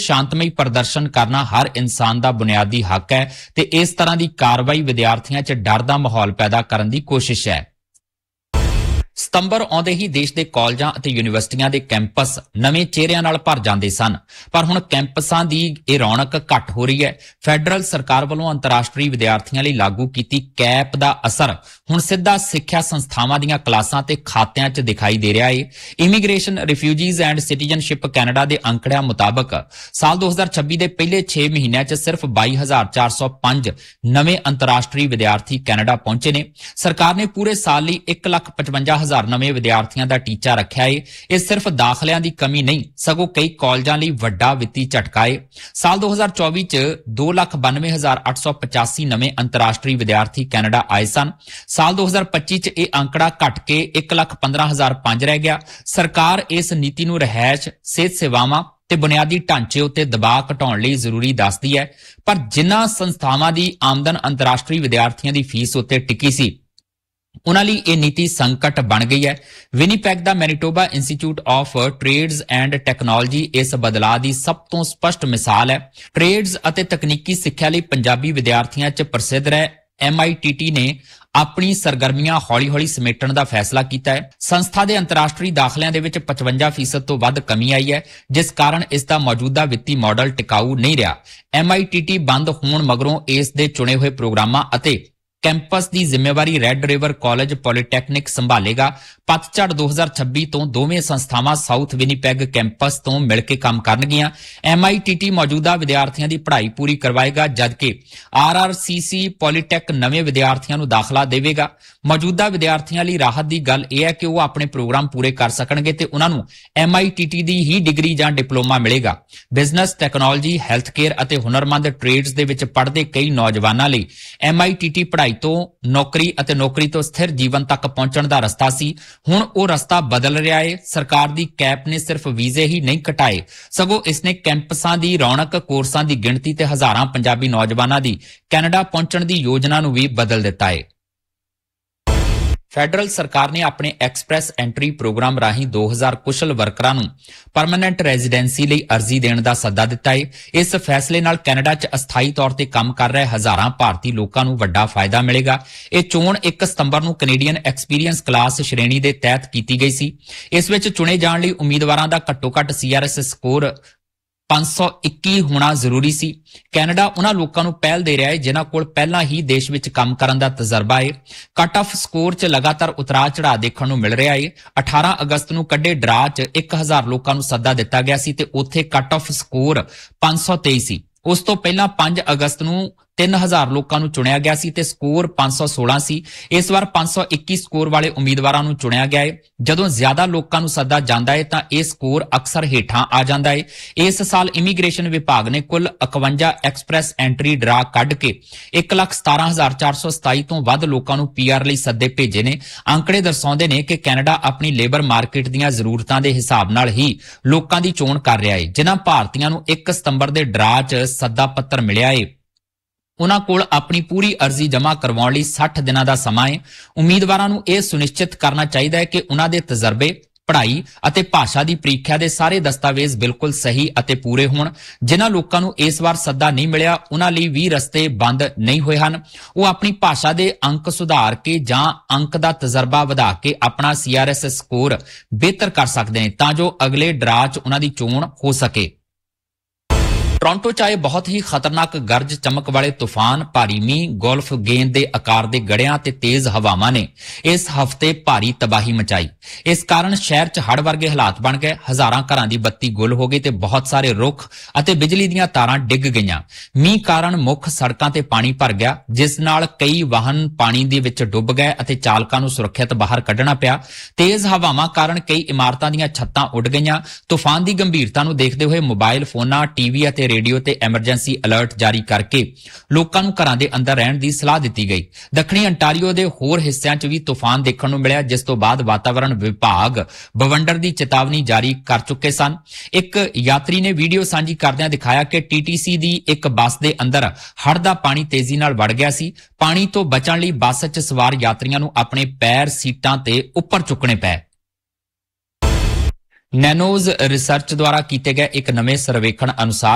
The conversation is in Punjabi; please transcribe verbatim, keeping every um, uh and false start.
ਸ਼ਾਂਤਮਈ ਪ੍ਰਦਰਸ਼ਨ ਕਰਨਾ ਹਰ ਇਨਸਾਨ ਦਾ ਬੁਨਿਆਦੀ ਹੱਕ ਹੈ ਤੇ ਇਸ ਤਰ੍ਹਾਂ ਦੀ ਕਾਰਵਾਈ ਵਿਦਿਆਰਥੀਆਂ 'ਚ ਡਰ ਦਾ ਮਾਹੌਲ ਪੈਦਾ ਕਰਨ ਦੀ ਕੋਸ਼ਿਸ਼ ਹੈ। ਸਤੰਬਰ ਆਉਂਦੇ ਹੀ ਦੇਸ਼ ਦੇ ਕਾਲਜਾਂ ਅਤੇ ਯੂਨੀਵਰਸਿਟੀਆਂ ਦੇ ਕੈਂਪਸ ਨਵੇਂ ਚਿਹਰਿਆਂ ਨਾਲ ਭਰ ਜਾਂਦੇ ਸਨ, ਪਰ ਹੁਣ ਕੈਂਪਸਾਂ ਦੀ ਇਹ ਰੌਣਕ ਘੱਟ ਹੋ ਰਹੀ ਹੈ। ਫੈਡਰਲ ਸਰਕਾਰ ਵੱਲੋਂ ਅੰਤਰਰਾਸ਼ਟਰੀ ਵਿਦਿਆਰਥੀਆਂ ਲਈ ਲਾਗੂ ਕੀਤੀ ਕੈਪ ਦਾ ਅਸਰ ਹੁਣ ਸਿੱਧਾ ਸਿੱਖਿਆ ਸੰਸਥਾਵਾਂ ਦੀਆਂ ਕਲਾਸਾਂ ਤੇ ਖਾਤਿਆਂ 'ਚ ਦਿਖਾਈ ਦੇ ਰਿਹਾ ਹੈ। Immigration, refugees and citizenship Canada ਦੇ ਅੰਕੜਿਆਂ ਮੁਤਾਬਕ ਸਾਲ ਦੋ ਹਜ਼ਾਰ ਛੱਬੀ ਦੇ ਪਹਿਲੇ ਛੇ ਮਹੀਨਿਆਂ 'ਚ ਸਿਰਫ ਬਾਈ ਹਜ਼ਾਰ ਚਾਰ ਸੌ ਪੰਜ ਨਵੇਂ ਅੰਤਰਰਾਸ਼ਟਰੀ ਵਿਦਿਆਰਥੀ ਕੈਨੇਡਾ ਪਹੁੰਚੇ ਨੇ। ਸਰਕਾਰ ਨੇ ਪੂਰੇ ਸਾਲ ਲਈ ਇੱਕ ਲੱਖ ਪਚਵੰਜਾ ਹਜ਼ਾਰ ਨਵੇਂ ਵਿਦਿਆਰਥੀਆਂ ਦਾ ਟੀਚਾ ਰੱਖਿਆ ਹੈ। ਇਹ ਸਿਰਫ ਦਾਖਲਿਆਂ ਦੀ ਕਮੀ ਨਹੀਂ, ਸਗੋਂ ਕਈ ਕਾਲਜਾਂ ਲਈ ਵੱਡਾ ਵਿੱਤੀ ਝਟਕਾ ਹੈ। ਸਾਲ ਦੋ ਹਜ਼ਾਰ ਚੌਵੀ 'ਚ ਦੋ ਲੱਖ ਬਾਨਵੇਂ ਹਜ਼ਾਰ ਅੱਠ ਸੌ ਪਚਾਸੀ ਨਵੇਂ ਅੰਤਰਰਾਸ਼ਟਰੀ ਵਿਦਿਆਰਥੀ ਕੈਨੇਡਾ ਆਏ ਸਨ। ਸਾਲ ਦੋ ਹਜ਼ਾਰ ਪੱਚੀ 'ਚ ਇਹ ਅੰਕੜਾ ਘਟ ਕੇ ਇੱਕ ਲੱਖ ਪੰਦਰਾਂ ਹਜ਼ਾਰ ਪੰਜ ਰਹਿ ਗਿਆ। ਸਰਕਾਰ ਇਸ ਨੀਤੀ ਨੂੰ ਰਿਹਾਇਸ਼, ਸਿਹਤ ਸੇਵਾਵਾਂ ਤੇ ਬੁਨਿਆਦੀ ਢਾਂਚੇ ਉੱਤੇ ਦਬਾਅ ਘਟਾਉਣ ਲਈ ਜ਼ਰੂਰੀ ਦੱਸਦੀ ਹੈ, ਪਰ ਜਿਨ੍ਹਾਂ ਸੰਸਥਾਵਾਂ ਦੀ ਆਮਦਨ ਅੰਤਰਰਾਸ਼ਟਰੀ ਵਿਦਿਆਰਥੀਆਂ ਦੀ ਫੀਸ ਉੱਤੇ ਟਿਕੀ ਸੀ, ਉਨ੍ਹਾਂ ਲਈ ਇਹ ਨੀਤੀ ਸੰਕਟ ਬਣ ਗਈ ਹੈ। Winnipeg the Manitoba institute of trades and technology ਇਸ ਬਦਲਾਅ ਦੀ ਸਭ ਤੋਂ ਸਪਸ਼ਟ ਮਿਸਾਲ ਹੈ। ਟ੍ਰੇਡਸ ਅਤੇ ਤਕਨੀਕੀ ਸਿੱਖਿਆ ਲਈ ਪੰਜਾਬੀ ਵਿਦਿਆਰਥੀਆਂ 'ਚ ਪ੍ਰਸਿੱਧ ਰਹੇ ਐਮ ਆਈ ਟੀ ਟੀ ਨੇ ਆਪਣੀ ਸਰਗਰਮੀਆਂ ਹੌਲੀ-ਹੌਲੀ ਸਮੇਟਣ ਦਾ ਫੈਸਲਾ ਕੀਤਾ ਹੈ। ਸੰਸਥਾ ਦੇ ਅੰਤਰਰਾਸ਼ਟਰੀ ਦਾਖਲਿਆਂ ਦੇ ਵਿੱਚ ਪਚਵੰਜਾ ਫੀਸਦ ਤੋਂ ਵੱਧ ਕਮੀ ਆਈ ਹੈ, ਜਿਸ ਕਾਰਨ ਇਸ ਦਾ ਮੌਜੂਦਾ ਵਿੱਤੀ ਮਾਡਲ ਟਿਕਾਊ ਨਹੀਂ ਰਿਹਾ। ਐਮ ਆਈ ਟੀ ਟੀ ਬੰਦ ਹੋਣ ਮਗਰੋਂ ਇਸ ਦੇ ਚੁਣੇ ਹੋਏ ਪ੍ਰੋਗਰਾਮਾਂ ਅਤੇ ਕੈਂਪਸ ਦੀ ਜ਼ਿੰਮੇਵਾਰੀ ਰੈੱਡ ਰਿਵਰ ਕਾਲਜ ਪੋਲੀਟੈਕਨਿਕ ਸੰਭਾਲੇਗਾ। ਪਤਝੜ ਦੋ ਹਜ਼ਾਰ ਛੱਬੀ ਤੋਂ ਦੋਵੇਂ ਸੰਸਥਾਵਾਂ ਸਾਊਥ ਵਿਨੀਪੈਗ ਕੈਂਪਸ ਤੋਂ ਮਿਲ ਕੇ ਕੰਮ ਕਰਨਗੀਆਂ। ਐਮ ਆਈ ਟੀ ਟੀ ਮੌਜੂਦਾ ਵਿਦਿਆਰਥੀਆਂ ਦੀ ਪੜ੍ਹਾਈ ਪੂਰੀ ਕਰਵਾਏਗਾ, ਜਦਕਿ ਆਰ ਆਰ ਸੀ ਸੀ ਪੋਲੀਟੈਕ ਨਵੇਂ ਵਿਦਿਆਰਥੀਆਂ ਨੂੰ ਦਾਖਲਾ ਦੇਵੇਗਾ। ਮੌਜੂਦਾ ਵਿਦਿਆਰਥੀਆਂ ਲਈ ਰਾਹਤ ਦੀ ਗੱਲ ਇਹ ਹੈ ਕਿ ਉਹ ਆਪਣੇ ਪ੍ਰੋਗਰਾਮ ਪੂਰੇ ਕਰ ਸਕਣਗੇ ਤੇ ਉਹਨਾਂ ਨੂੰ M I T T the he degree ਜਾਂ ਡਿਪਲੋਮਾ ਮਿਲੇਗਾ। ਬਿਜ਼ਨਸ, ਟੈਕਨੋਲੋਜੀ, ਹੈਲਥ ਕੇਅਰ ਅਤੇ ਹੁਨਰਮੰਦ ਟ੍ਰੇਡਸ ਦੇ ਵਿੱਚ ਪੜ੍ਹਦੇ ਕਈ ਨੌਜਵਾਨਾਂ ਲਈ ਐਮ ਆਈ ਟੀ ਟੀ ਪੜ੍ਹਾਈ ਤੋਂ ਨੌਕਰੀ ਅਤੇ ਨੌਕਰੀ ਤੋਂ ਸਥਿਰ ਜੀਵਨ ਤੱਕ ਪਹੁੰਚਣ ਦਾ ਰਸਤਾ ਸੀ। ਹੁਣ ਉਹ ਰਸਤਾ ਬਦਲ ਰਿਹਾ ਹੈ। ਸਰਕਾਰ ਦੀ ਕੈਪ ਨੇ ਸਿਰਫ ਵੀਜ਼ੇ ਹੀ ਨਹੀਂ ਘਟਾਏ, ਸਗੋਂ ਇਸਨੇ ਕੈਂਪਸਾਂ ਦੀ ਰੌਣਕ, ਕੋਰਸਾਂ ਦੀ ਗਿਣਤੀ ਤੇ ਹਜ਼ਾਰਾਂ ਪੰਜਾਬੀ ਨੌਜਵਾਨਾਂ ਦੀ ਕੈਨੇਡਾ ਪਹੁੰਚਣ ਦੀ ਯੋਜਨਾ ਨੂੰ ਵੀ ਬਦਲ ਦਿੱਤਾ ਹੈ। ਫੈਡਰਲ ਸਰਕਾਰ ਨੇ ਆਪਣੇ ਐਕਸਪ੍ਰੈਸ ਐਂਟਰੀ ਪ੍ਰੋਗਰਾਮ ਰਾਹੀਂ ਦੋ ਹਜ਼ਾਰ ਕੁਸ਼ਲ ਵਰਕਰਾਂ ਨੂੰ ਪਰਮਾਨੈਂਟ ਰੈਜ਼ੀਡੈਂਸੀ ਲਈ ਅਰਜ਼ੀ ਦੇਣ ਦਾ ਸੱਦਾ ਦਿੱਤਾ ਹੈ। ਇਸ ਫੈਸਲੇ ਨਾਲ ਕੈਨੇਡਾ 'ਚ ਅਸਥਾਈ ਤੌਰ ਤੇ ਕੰਮ ਕਰ ਰਹੇ ਹਜ਼ਾਰਾਂ ਭਾਰਤੀ ਲੋਕਾਂ ਨੂੰ ਵੱਡਾ ਫਾਇਦਾ ਮਿਲੇਗਾ। ਇਹ ਚੋਣ ਇੱਕ ਸਤੰਬਰ ਨੂੰ ਕੈਨੇਡੀਅਨ ਐਕਸਪੀਰੀਅੰਸ ਕਲਾਸ ਸ਼੍ਰੇਣੀ ਦੇ ਤਹਿਤ ਕੀਤੀ ਗਈ ਸੀ। ਇਸ ਵਿੱਚ ਚੁਣੇ ਜਾਣ ਲਈ ਉਮੀਦਵਾਰਾਂ ਦਾ ਘੱਟੋ-ਘੱਟ ਸੀ ਆਰ ਐਸ ਸਕੋਰ ਪੰਜ ਸੌ ਇੱਕੀ ਹੋਣਾ ਜ਼ਰੂਰੀ ਸੀ। ਕੈਨੇਡਾ ਉਹਨਾਂ ਲੋਕਾਂ ਨੂੰ ਪਹਿਲ ਦੇ ਰਿਹਾ ਹੈ ਜਿਨ੍ਹਾਂ ਕੋਲ ਪਹਿਲਾਂ ਹੀ ਦੇਸ਼ ਵਿੱਚ ਕੰਮ ਕਰਨ ਦਾ ਤਜਰਬਾ ਹੈ। ਕੱਟ ਆਫ ਸਕੋਰ 'ਚ ਲਗਾਤਾਰ ਉਤਰਾਅ ਚੜ੍ਹਾਅ ਦੇਖਣ ਨੂੰ ਮਿਲ ਰਿਹਾ ਹੈ। ਅਠਾਰਾਂ ਅਗਸਤ ਨੂੰ ਕੱਢੇ ਡਰਾਅ 'ਚ ਇੱਕ ਹਜ਼ਾਰ ਲੋਕਾਂ ਨੂੰ ਸੱਦਾ ਦਿੱਤਾ ਗਿਆ ਸੀ ਤੇ ਉੱਥੇ ਕੱਟ ਆਫ ਸਕੋਰ ਪੰਜ ਸੌ ਤੇਈ ਸੀ। ਉਸ ਤੋਂ ਪਹਿਲਾਂ ਪੰਜ ਅਗਸਤ ਨੂੰ ਤਿੰਨ ਹਜ਼ਾਰ ਲੋਕਾਂ ਨੂੰ ਚੁਣਿਆ ਗਿਆ ਸੀ ਤੇ ਸਕੋਰ ਪੰਜ ਸੌ ਸੋਲਾਂ ਸੀ। ਇਸ ਵਾਰ ਪੰਜ ਸੌ ਇੱਕੀ ਸਕੋਰ ਵਾਲੇ ਉਮੀਦਵਾਰਾਂ ਨੂੰ ਚੁਣਿਆ ਗਿਆ ਹੈ। ਜਦੋਂ ਜ਼ਿਆਦਾ ਲੋਕਾਂ ਨੂੰ ਸੱਦਾ ਜਾਂਦਾ ਹੈ ਤਾਂ ਇਹ ਸਕੋਰ ਅਕਸਰ ਹੇਠਾਂ ਆ ਜਾਂਦਾ ਹੈ। ਇਸ ਸਾਲ ਇਮੀਗ੍ਰੇਸ਼ਨ ਵਿਭਾਗ ਨੇ ਕੁੱਲ ਇਕਵੰਜਾ ਐਕਸਪ੍ਰੈਸ ਐਂਟਰੀ ਡਰਾ ਕੱਢ ਕੇ ਇੱਕ ਲੱਖ ਸਤਾਰਾਂ ਹਜ਼ਾਰ ਚਾਰ ਸੌ ਸਤਾਈ ਤੋਂ ਵੱਧ ਲੋਕਾਂ ਨੂੰ ਪੀ ਆਰ ਲਈ ਸੱਦੇ ਭੇਜੇ ਨੇ। ਅੰਕੜੇ ਦਰਸਾਉਂਦੇ ਨੇ ਕਿ ਕੈਨੇਡਾ ਆਪਣੀ ਲੇਬਰ ਮਾਰਕੀਟ ਦੀਆਂ ਜ਼ਰੂਰਤਾਂ ਦੇ ਹਿਸਾਬ ਨਾਲ ਹੀ ਲੋਕਾਂ ਦੀ ਚੋਣ ਕਰ ਰਿਹਾ ਹੈ। ਜਿਨ੍ਹਾਂ ਭਾਰਤੀਆਂ ਨੂੰ ਇੱਕ ਸਤੰਬਰ ਦੇ ਡਰਾ 'ਚ ਸੱਦਾ ਪੱਤਰ ਮਿਲਿਆ ਹੈ, ਉਨ੍ਹਾਂ ਕੋਲ ਆਪਣੀ ਪੂਰੀ ਅਰਜ਼ੀ ਜਮ੍ਹਾਂ ਕਰਵਾਉਣ ਲਈ ਸੱਠ ਦਿਨਾਂ ਦਾ ਸਮਾਂ ਹੈ। ਉਮੀਦਵਾਰਾਂ ਨੂੰ ਇਹ ਸੁਨਿਸ਼ਚਿਤ ਕਰਨਾ ਚਾਹੀਦਾ ਹੈ ਕਿ ਉਨ੍ਹਾਂ ਦੇ ਤਜਰਬੇ, ਪੜ੍ਹਾਈ ਅਤੇ ਭਾਸ਼ਾ ਦੀ ਪ੍ਰੀਖਿਆ ਦੇ ਸਾਰੇ ਦਸਤਾਵੇਜ਼ ਬਿਲਕੁਲ ਸਹੀ ਅਤੇ ਪੂਰੇ ਹੋਣ। ਜਿਨ੍ਹਾਂ ਲੋਕਾਂ ਨੂੰ ਇਸ ਵਾਰ ਸੱਦਾ ਨਹੀਂ ਮਿਲਿਆ, ਉਨ੍ਹਾਂ ਲਈ ਵੀ ਰਸਤੇ ਬੰਦ ਨਹੀਂ ਹੋਏ ਹਨ। ਉਹ ਆਪਣੀ ਭਾਸ਼ਾ ਦੇ ਅੰਕ ਸੁਧਾਰ ਕੇ ਜਾਂ ਅੰਕ ਦਾ ਤਜਰਬਾ ਵਧਾ ਕੇ ਆਪਣਾ ਸੀ ਆਰ ਐਸ ਸਕੋਰ ਬਿਹਤਰ ਕਰ ਸਕਦੇ ਨੇ ਤਾਂ ਜੋ ਅਗਲੇ ਡਰਾਅ 'ਚ ਉਨ੍ਹਾਂ ਦੀ ਚੋਣ ਹੋ ਸਕੇ। ਟੋਰਾਂਟੋ 'ਚ ਆਏ ਬਹੁਤ ਹੀ ਖਤਰਨਾਕ ਗਰਜ ਚਮਕ ਵਾਲੇ ਤੂਫਾਨ, ਭਾਰੀ ਮੀਂਹ, ਗੋਲਫ ਗੇਂਦ ਦੇ ਆਕਾਰ ਦੇ ਗੜਿਆਂ ਤੇ ਤੇਜ਼ ਹਵਾਵਾਂ ਨੇ ਇਸ ਹਫ਼ਤੇ ਭਾਰੀ ਤਬਾਹੀ ਮਚਾਈ। ਇਸ ਕਾਰਨ ਸ਼ਹਿਰ 'ਚ ਹੜ੍ਹ ਵਰਗੇ ਹਾਲਾਤ ਬਣ ਗਏ। ਹਜ਼ਾਰਾਂ ਘਰਾਂ ਦੀ ਬੱਤੀ ਗੁੱਲ ਹੋ ਗਈ ਤੇ ਬਹੁਤ ਸਾਰੇ ਰੁੱਖ ਅਤੇ ਬਿਜਲੀ ਦੀਆਂ ਤਾਰਾਂ ਡਿੱਗ ਗਈਆਂ। ਮੀਂਹ ਕਾਰਨ ਮੁੱਖ ਸੜਕਾਂ ਤੇ ਪਾਣੀ ਭਰ ਗਿਆ, ਜਿਸ ਨਾਲ ਕਈ ਵਾਹਨ ਪਾਣੀ ਦੇ ਵਿੱਚ ਡੁੱਬ ਗਏ ਅਤੇ ਚਾਲਕਾਂ ਨੂੰ ਸੁਰੱਖਿਅਤ ਬਾਹਰ ਕੱਢਣਾ ਪਿਆ। ਤੇਜ਼ ਹਵਾਵਾਂ ਕਾਰਨ ਕਈ ਇਮਾਰਤਾਂ ਦੀਆਂ ਛੱਤਾਂ ਉੱਡ ਗਈਆਂ। ਤੂਫਾਨ ਦੀ ਗੰਭੀਰਤਾ ਨੂੰ ਦੇਖਦੇ ਹੋਏ ਮੋਬਾਈਲ ਫੋਨਾਂ, ਟੀਵੀ ਅਤੇ ਰੇਡੀਓ ਤੇ ਐਮਰਜੈਂਸੀ ਅਲਰਟ ਜਾਰੀ ਕਰਕੇ ਲੋਕਾਂ ਨੂੰ ਘਰਾਂ ਦੇ ਅੰਦਰ ਰਹਿਣ ਦੀ ਸਲਾਹ ਦਿੱਤੀ ਗਈ। ਦੱਖਣੀ ਅੰਟਾਰੀਓ ਦੇ ਹੋਰ ਹਿੱਸਿਆਂ 'ਚ ਵੀ ਤੂਫਾਨ ਦੇਖਣ ਨੂੰ ਮਿਲਿਆ, ਜਿਸ ਤੋਂ ਬਾਅਦ ਵਾਤਾਵਰਣ ਵਿਭਾਗ ਬਵੰਡਰ ਦੀ ਚੇਤਾਵਨੀ ਜਾਰੀ ਕਰ ਚੁੱਕੇ ਸਨ। ਇੱਕ ਯਾਤਰੀ ਨੇ ਵੀਡੀਓ ਸਾਂਝੀ ਕਰਦਿਆਂ ਦਿਖਾਇਆ ਕਿ ਟੀ ਟੀ ਸੀ ਦੀ ਇੱਕ ਬੱਸ ਦੇ ਅੰਦਰ ਹੜ੍ਹ ਦਾ ਪਾਣੀ ਤੇਜ਼ੀ ਨਾਲ ਵੜ ਗਿਆ ਸੀ। ਪਾਣੀ ਤੋਂ ਬਚਣ ਲਈ ਬੱਸ 'ਚ ਸਵਾਰ ਯਾਤਰੀਆਂ ਨੂੰ ਆਪਣੇ ਪੈਰ ਸੀਟਾਂ ਤੇ ਉੱਪਰ ਚੁੱਕਣੇ ਪਏ। ਨੈਨੋਜ਼ ਰਿਸਰਚ ਦੁਆਰਾ ਕੀਤੇ ਗਏ ਇੱਕ ਨਵੇਂ ਸਰਵੇਖਣ ਅਨੁਸਾਰ